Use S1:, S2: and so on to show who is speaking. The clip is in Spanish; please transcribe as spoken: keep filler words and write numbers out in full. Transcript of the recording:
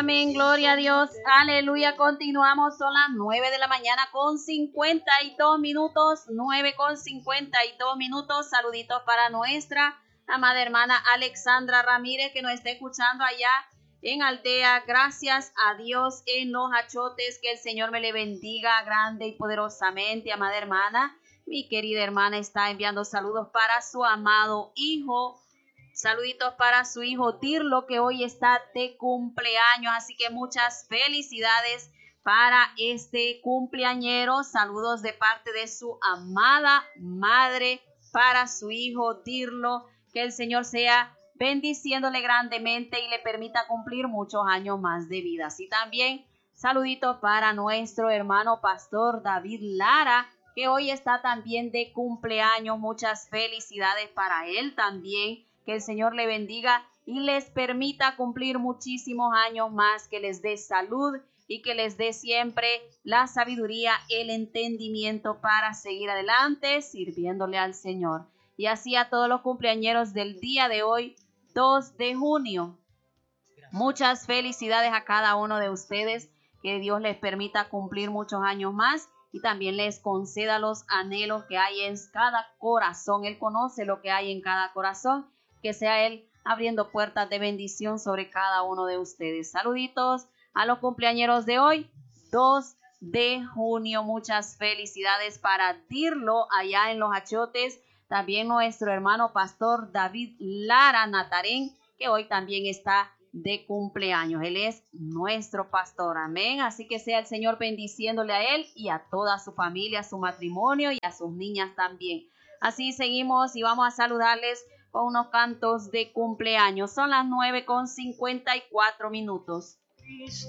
S1: Amén, gloria a Dios, aleluya. Continuamos, son las nueve de la mañana con cincuenta y dos minutos, nueve con cincuenta y dos minutos. Saluditos para nuestra amada hermana Alexandra Ramírez, que nos está escuchando allá en Aldea. Gracias a Dios en los Achotes, que el Señor me le bendiga grande y poderosamente, amada hermana. Mi querida hermana está enviando saludos para su amado hijo. Saluditos para su hijo Tirlo, que hoy está de cumpleaños, así que muchas felicidades para este cumpleañero. Saludos de parte de su amada madre para su hijo Tirlo, que el Señor sea bendiciéndole grandemente y le permita cumplir muchos años más de vida. Así también saluditos para nuestro hermano pastor David Lara, que hoy está también de cumpleaños. Muchas felicidades para él también. Que el Señor le bendiga y les permita cumplir muchísimos años más, que les dé salud y que les dé siempre la sabiduría, el entendimiento para seguir adelante sirviéndole al Señor. Y así a todos los cumpleañeros del día de hoy, dos de junio. Muchas felicidades a cada uno de ustedes, que Dios les permita cumplir muchos años más y también les conceda los anhelos que hay en cada corazón. Él conoce lo que hay en cada corazón. Que sea Él abriendo puertas de bendición sobre cada uno de ustedes. Saluditos a los cumpleañeros de hoy, dos de junio. Muchas felicidades para Tirlo allá en los Achotes. También nuestro hermano pastor David Lara Natarén, que hoy también está de cumpleaños. Él es nuestro pastor. Amén. Así que sea el Señor bendiciéndole a él y a toda su familia, a su matrimonio y a sus niñas también. Así seguimos y vamos a saludarles con unos cantos de cumpleaños. Son las nueve con cincuenta y cuatro minutos.